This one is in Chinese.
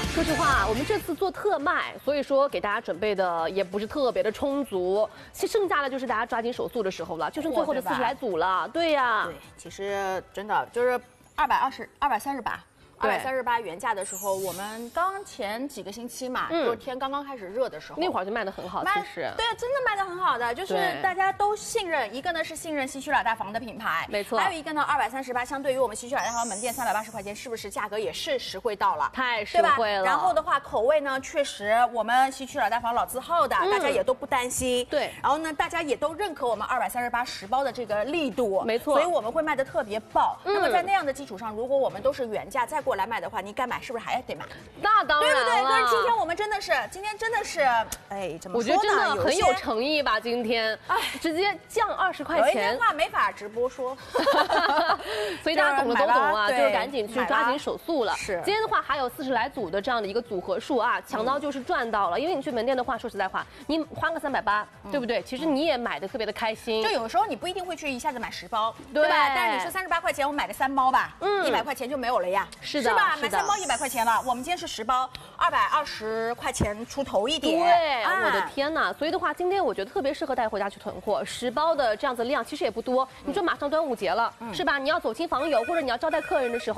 说实话，我们这次做特卖，所以说给大家准备的也不是特别的充足，其实剩下的就是大家抓紧手速的时候了，就剩最后的40来组了。对呀， 对，其实真的就是238原价的时候，我们刚前几个星期嘛，就是天刚刚开始热的时候， 那会儿就卖得很好，其实对，真的卖得很好的，就是大家都信任。一个呢是信任西区老大房的品牌， 没错， 还有一个呢238，相对于我们西区老大房门店380块钱，是不是价格也是实惠到了？ 太实惠了。 然后的话，口味呢确实我们西区老大房老字号的，大家也都不担心。 对， 然后呢，大家也都认可我们23810包的这个力度， 没错， 所以我们会卖得特别爆。那么在那样的基础上，如果我们都是原价再过来卖的话，你该买是不是还得买？ 那当然了， 对不对？但是今天我们真的是，哎，怎么说呢？ 我觉得真的很有诚意吧，今天，哎，直接降20块钱。 有一些话没法直播说， 所以大家懂了都懂啊，就是赶紧去抓紧手速了。 是， 今天的话还有40来组的这样的一个组合数啊，抢到就是赚到了。因为你去门店的话，说实在话，你花个380，对不对？其实你也买的特别的开心。 就有时候你不一定会去一下子买10包，对吧？但是你说38块钱我买个3包吧，100块钱就没有了呀， 是的， 是吧？买3包100块钱了，我们今天是10包，220块钱出头一点。 对，我的天哪！所以的话，今天我觉得特别适合带回家去囤货。10包的这样子量其实也不多，你说马上端午节了，是吧？你要走亲访友或者你要招待客人的时候。